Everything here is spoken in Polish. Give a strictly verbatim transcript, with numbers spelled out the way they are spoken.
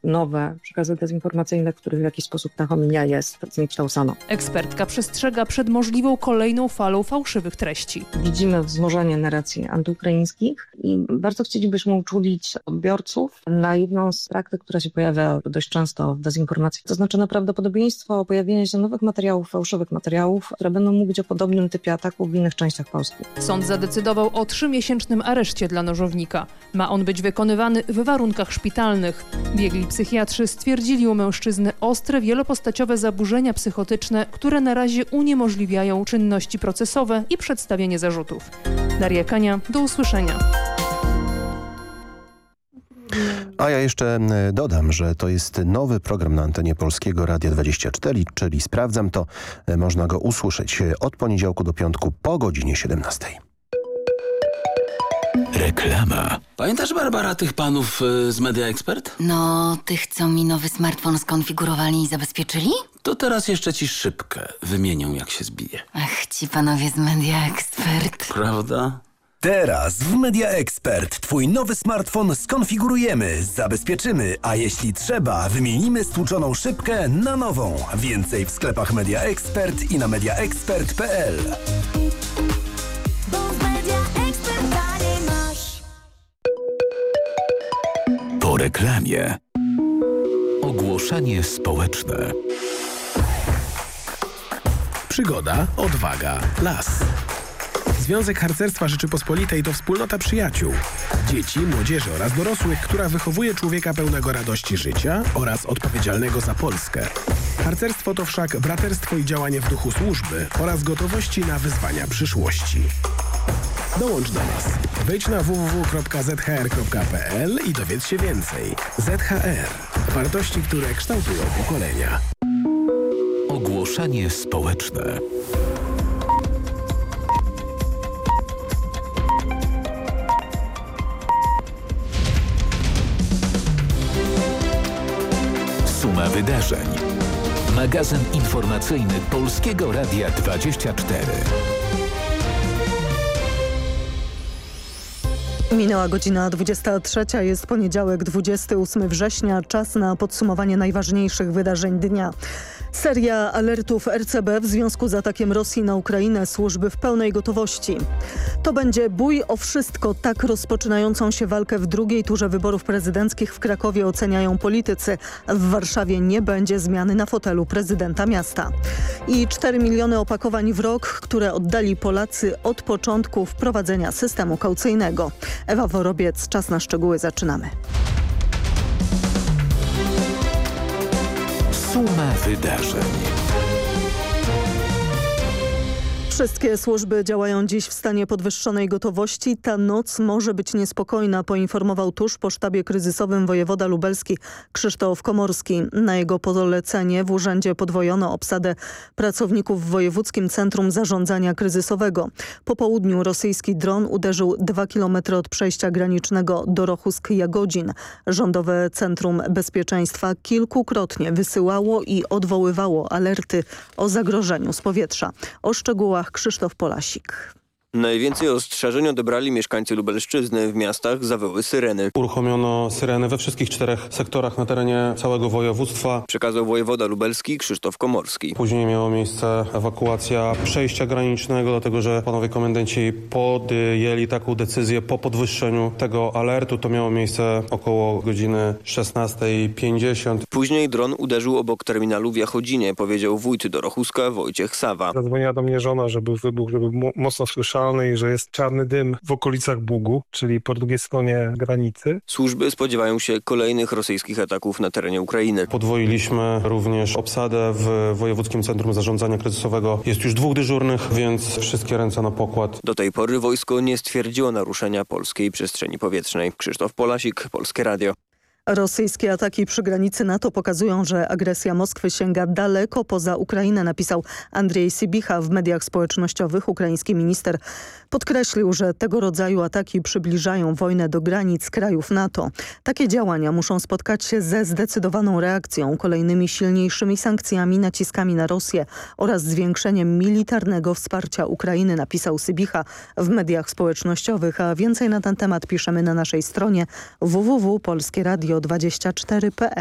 nowe przekazy dezinformacyjne, w których w jakiś sposób ta homilia jest zniekształcona. Ekspertka przestrzega przed możliwą kolejną falą fałszywych treści. Widzimy wzmożenie narracji antyukraińskich i bardzo chcielibyśmy uczulić odbiorców na jedną z praktyk, która się pojawia dość często w dezinformacji. To znaczy na prawdopodobieństwo pojawienia się nowych materiałów, fałszywych materiałów, które będą mówić o podobnym typie ataku w innych częściach Polski. Sąd zadecydował o trzymiesięcznym areszcie dla nożownika. Ma on być wykonywany w warunkach szpitalnych. Biegli psychiatrzy stwierdzili u mężczyzny ostre, wielopostaciowe zaburzenia psychotyczne, które na razie uniemożliwiają czynności procesowe i przedstawienie zarzutów. Daria Kania, do usłyszenia. A ja jeszcze dodam, że to jest nowy program na antenie Polskiego Radia dwadzieścia cztery, czyli Sprawdzam to. Można go usłyszeć od poniedziałku do piątku po godzinie siedemnastej. Reklama. Pamiętasz, Barbara, tych panów y, z Media Expert? No, tych, co mi nowy smartfon skonfigurowali i zabezpieczyli? To teraz jeszcze ci szybkę wymienią, jak się zbije. Ach, ci panowie z Media Expert. Prawda? Teraz w Media Expert twój nowy smartfon skonfigurujemy, zabezpieczymy, a jeśli trzeba, wymienimy stłuczoną szybkę na nową. Więcej w sklepach Media Expert i na media expert kropka p l. Po reklamie. Ogłoszenie społeczne. Przygoda, odwaga, las. Związek Harcerstwa Rzeczypospolitej to wspólnota przyjaciół, dzieci, młodzieży oraz dorosłych, która wychowuje człowieka pełnego radości życia oraz odpowiedzialnego za Polskę. Harcerstwo to wszak braterstwo i działanie w duchu służby oraz gotowości na wyzwania przyszłości. Dołącz do nas. Wejdź na w w w kropka z h r kropka p l i dowiedz się więcej. Z H R. Wartości, które kształtują pokolenia. Ogłoszenie społeczne. Suma wydarzeń. Magazyn informacyjny Polskiego Radia dwadzieścia cztery. Minęła godzina dwudziesta trzecia, jest poniedziałek dwudziestego ósmego września, czas na podsumowanie najważniejszych wydarzeń dnia. Seria alertów R C B w związku z atakiem Rosji na Ukrainę, służby w pełnej gotowości. To będzie bój o wszystko, tak rozpoczynającą się walkę w drugiej turze wyborów prezydenckich w Krakowie oceniają politycy. W Warszawie nie będzie zmiany na fotelu prezydenta miasta. I cztery miliony opakowań w rok, które oddali Polacy od początku wprowadzenia systemu kaucyjnego. Ewa Worobiec, czas na szczegóły, zaczynamy. Suma wydarzeń. Wszystkie służby działają dziś w stanie podwyższonej gotowości. Ta noc może być niespokojna, poinformował tuż po sztabie kryzysowym wojewoda lubelski Krzysztof Komorski. Na jego polecenie w urzędzie podwojono obsadę pracowników w Wojewódzkim Centrum Zarządzania Kryzysowego. Po południu rosyjski dron uderzył dwa kilometry od przejścia granicznego Dorochusk-Jagodzin. Rządowe Centrum Bezpieczeństwa kilkukrotnie wysyłało i odwoływało alerty o zagrożeniu z powietrza. O szczegółach Krzysztof Polasik. Najwięcej ostrzeżeń odebrali mieszkańcy Lubelszczyzny. W miastach zawyły syreny. Uruchomiono syreny we wszystkich czterech sektorach na terenie całego województwa. Przekazał wojewoda lubelski Krzysztof Komorski. Później miała miejsce ewakuacja przejścia granicznego, dlatego że panowie komendanci podjęli taką decyzję po podwyższeniu tego alertu. To miało miejsce około godziny szesnastej pięćdziesiąt. Później dron uderzył obok terminalu w Jachodzinie, powiedział wójt Dorochuska Wojciech Sawa. Zadzwoniła do mnie żona, że był wybuch, że był mocno słyszalny i że jest czarny dym w okolicach Bugu, czyli po drugiej stronie granicy. Służby spodziewają się kolejnych rosyjskich ataków na terenie Ukrainy. Podwoiliśmy również obsadę w Wojewódzkim Centrum Zarządzania Kryzysowego. Jest już dwóch dyżurnych, więc wszystkie ręce na pokład. Do tej pory wojsko nie stwierdziło naruszenia polskiej przestrzeni powietrznej. Krzysztof Polasik, Polskie Radio. Rosyjskie ataki przy granicy NATO pokazują, że agresja Moskwy sięga daleko poza Ukrainę, napisał Andrzej Sybicha w mediach społecznościowych. Ukraiński minister podkreślił, że tego rodzaju ataki przybliżają wojnę do granic krajów NATO. Takie działania muszą spotkać się ze zdecydowaną reakcją, kolejnymi silniejszymi sankcjami, naciskami na Rosję oraz zwiększeniem militarnego wsparcia Ukrainy, napisał Sybicha w mediach społecznościowych. A więcej na ten temat piszemy na naszej stronie w w w kropka polskie radio dwadzieścia cztery kropka p l.